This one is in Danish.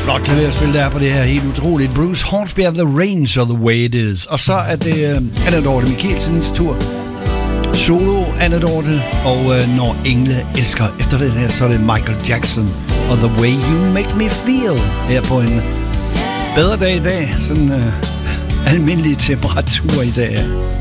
Flot klaverspil der på det her helt utroligt. Bruce Hornsby and the Range of the Way It Is. Og så er det Anna Dorte Mikkelsens tur. Solo Anna Dorte. Og Når Engle Elsker. Efter det her, så er det Michael Jackson og The Way You Make Me Feel. Her på en bedre dag i dag. Sådan almindelig temperatur i dag.